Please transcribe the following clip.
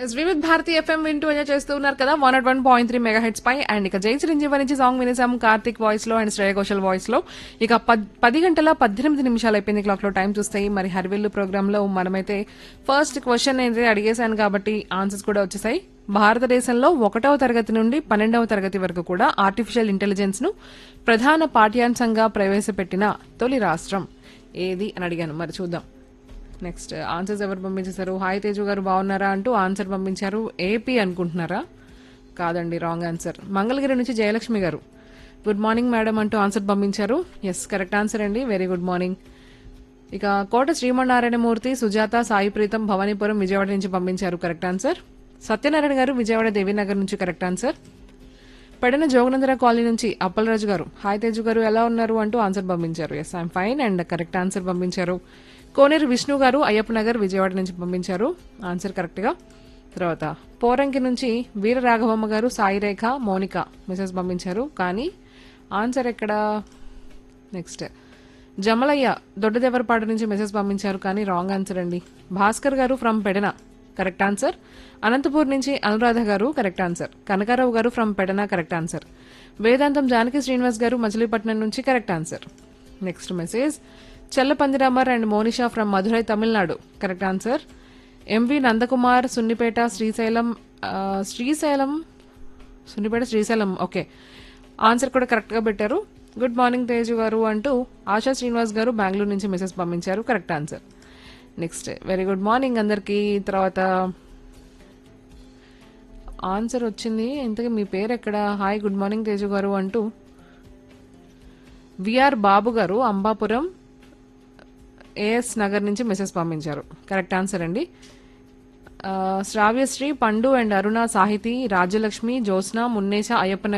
Vividh Bharati FM వింటూ enjoy చేస్తూ ఉన్నారు కదా 101.3 మెగా హెడ్స్ పై. అండ్ ఇక జై చిరంజీవి నుంచి సాంగ్ వినేసాం కార్తిక్ వాయిస్ లో అండ్ శ్రేయ ఘోషల్ వాయిస్ లో. ఇక 10 గంటల 18 నిమిషాలు అయిపోయింది క్లాక్ లో టైం చూస్తాయి. మరి హరివిల్లు ప్రోగ్రామ్ లో మనమైతే ఫస్ట్ క్వశ్చన్ అయితే అడిగేశాను కాబట్టి ఆన్సర్స్ కూడా వచ్చేసాయి. భారతదేశంలో 1వ తరగతి నుండి 12వ తరగతి వరకు కూడా ఆర్టిఫిషియల్ ఇంటెలిజెన్స్ ను ప్రధాన పాఠ్యాంశంగా ప్రవేశపెట్టిన తొలి రాష్ట్రం ఏది అని అడిగాను. మరి చూద్దాం. నెక్స్ట్ ఆన్సర్స్ ఎవరు పంపించేశారు? హాయ్ తేజు గారు బాగున్నారా అంటూ ఆన్సర్ పంపించారు. ఏపీ అనుకుంటున్నారా? కాదండి, రాంగ్ ఆన్సర్. మంగళగిరి నుంచి జయలక్ష్మి గారు గుడ్ మార్నింగ్ మేడం అంటూ ఆన్సర్ పంపించారు. ఎస్, కరెక్ట్ ఆన్సర్ అండి. Very good morning. ఇక కోట శ్రీమన్నారాయణమూర్తి, సుజాత, సాయి ప్రీతం భవానీపురం విజయవాడ నుంచి పంపించారు కరెక్ట్ ఆన్సర్. సత్యనారాయణ గారు విజయవాడ దేవీనగర్ నుంచి కరెక్ట్ ఆన్సర్. పెడన జోగనందర కాలనీ నుంచి అప్పలరాజు గారు హాయ్ తేజు గారు ఎలా ఉన్నారు అంటూ ఆన్సర్ పంపించారు. Yes, I'm fine and correct answer పంపించారు. కోనేరు విష్ణు గారు అయ్యప్ప నగర్ విజయవాడ నుంచి పంపించారు ఆన్సర్ కరెక్ట్ గా. తర్వాత పోరంకి నుంచి వీర రాఘవమ్మ గారు, సాయి రేఖ, మౌనిక మెసేజ్ పంపించారు. కానీ ఆన్సర్ ఎక్కడ? నెక్స్ట్ జమలయ్య దొడ్డదేవరపాడు నుంచి మెసేజ్ పంపించారు. కానీ రాంగ్ ఆన్సర్ అండి. భాస్కర్ గారు from Pedana correct answer. Anantapur నుంచి అనురాధ గారు కరెక్ట్ ఆన్సర్. కనకారావు గారు ఫ్రమ్ పెడన కరెక్ట్ ఆన్సర్. వేదాంతం జానకి శ్రీనివాస్ గారు మచిలీపట్నం నుంచి correct answer. Next message చెల్లపందిరామర్ and Monisha from Madurai Tamil Nadu correct answer. MV Nandakumar Sunnipeta Srisailam okay answer కూడా కరెక్ట్ గా పెట్టారు. గుడ్ మార్నింగ్ తేజు గారు అంటూ ఆశా శ్రీనివాస్ గారు బెంగళూరు నుంచి మెసేజ్ పంపించారు correct answer. Next very good morning అందరికి. తర్వాత ఆన్సర్ వచ్చింది. ఇంతకీ మీ పేరు ఎక్కడ? హాయ్ గుడ్ మార్నింగ్ తేజు గారు అంటూ విఆర్ బాబు గారు అంబాపురం ఏఎస్ నగర్ నుంచి మెసేజ్ పంపించారు కరెక్ట్ ఆన్సర్ అండి. శ్రావ్యశ్రీ, పండు అండ్ అరుణ, సాహితి, రాజ్యలక్ష్మి, జ్యోత్స్న, మున్నేష, అయ్యప్ప